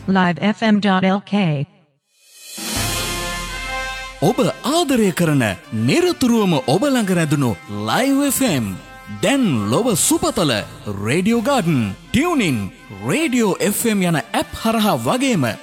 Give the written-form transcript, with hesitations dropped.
livefm.lk. ඔබ ආදරය කරන නිරතුරුවම ඔබ ළඟ රැඳුණු Live FM දැන් ලොව සුපතල Radio Garden, TuneIn, Radio FM යන ඇප් හරහා වගේම